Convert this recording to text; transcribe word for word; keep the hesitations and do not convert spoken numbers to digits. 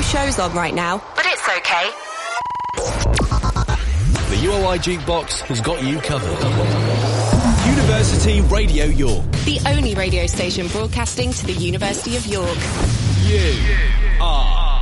shows on right now, but it's okay. The U O I Jukebox has got you covered. University Radio York. The only radio station broadcasting to the University of York. You are